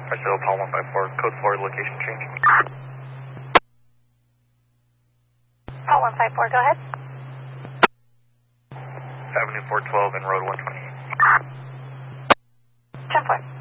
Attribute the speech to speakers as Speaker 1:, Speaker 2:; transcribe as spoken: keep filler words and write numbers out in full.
Speaker 1: Arcelo, Paul one five four, code four, location change.
Speaker 2: Paul one five four, go ahead.
Speaker 1: Avenue four twelve and Road one twenty-eight.
Speaker 2: ten four.